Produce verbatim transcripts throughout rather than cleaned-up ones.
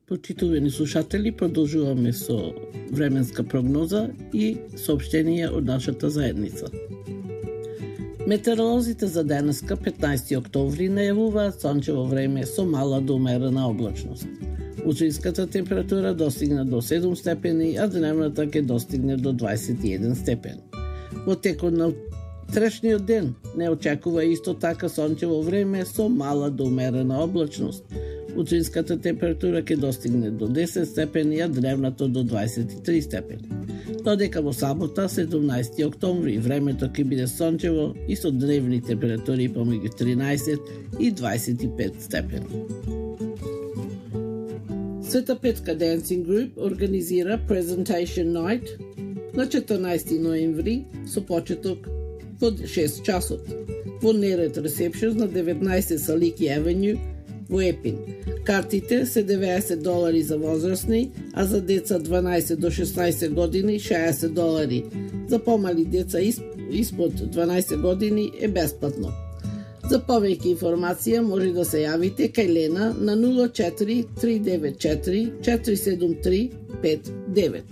Почитувани слушатели, продолжуваме со временска прогноза и соопштенија од нашата заедница. Метеоролозите за денеска, петнаесети октомври, најавуваат сончево време со мала до умерена облачност. Утринската температура достигна до седум степени, а дневната ќе достигне до дваесет и еден степен. Во текот на утрешниот ден не очекува исто така сончево време со мала до умерена облачност. Утринската температура ќе достигне до десет степени, а дневната до дваесет и три степени. Додека во сабота, седумнаесети октомври, времето ќе биде сончево и со дневни температури помеѓу тринаесет и дваесет и пет степени. Света Петка Dancing Group организира Presentation Night на четрнаесети ноември со почеток во шест часот во Нерет Receptions на деветнаесет Салики Avenue во Епин. Картите се деветдесет долари за возрастни, а за деца дванаесет до шеснаесет години шеесет долари. За помали деца испод дванаесет години е бесплатно. За повеќе информација може да се јавите кај Лена на нула четири три девет четири четири седум три пет девет.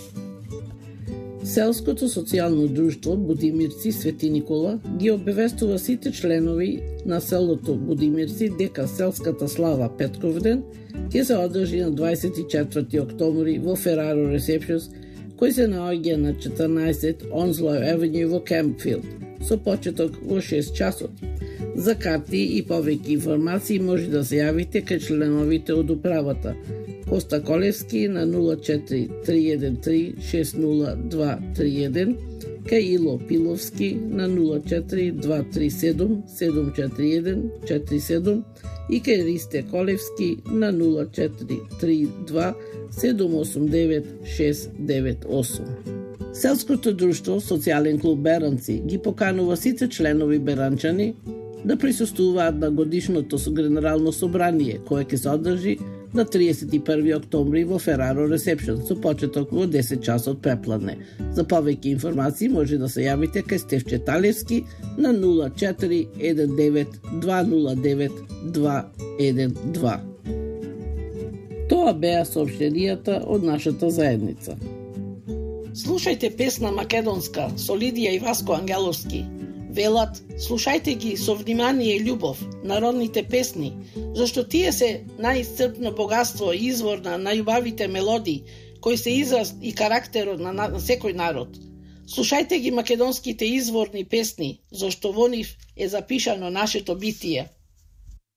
Селското социјално друштво Будимирци Свети Никола ги обавестува сите членови на селото Будимирци дека селската слава Петковден ќе се одржи на дваесет и четврти октомври во Фераро Receptions, кој се наоѓа на четрнаесет Onslow Avenue во Кемпфилд, со почеток во шест часот. За карти и повеќе информации може да се јавите кај членовите од управата Коста Колевски на нула четири три еден три шест нула два три еден, кај Ило Пиловски на нула четири два три седум седум четири еден четири седум и кај Ристе Колевски на нула четири три два седум осум девет шест девет осум. Селското друштво Социјален клуб Беранци ги поканува сите членови беранчани да присуствуваат на годишното генерално собрание, кое ќе се одржи на триесет и први октомври во Фераро Reception со почеток во десет часот препладне. За повеќе информации може да се јавите кај Стефче Талевски на нула четири еден девет два нула девет два еден два. Тоа беа соопштенијата од нашата заедница. Слушајте песна македонска со Лидија и Васко Ангеловски. Велат, слушајте ги со внимание и љубов, народните песни, зашто тие се најисцрпно богатство и извор на најубавите мелодии, кои се израз и карактерот на, на, на секој народ. Слушајте ги македонските изворни песни, зашто во нив е запишано нашето битие.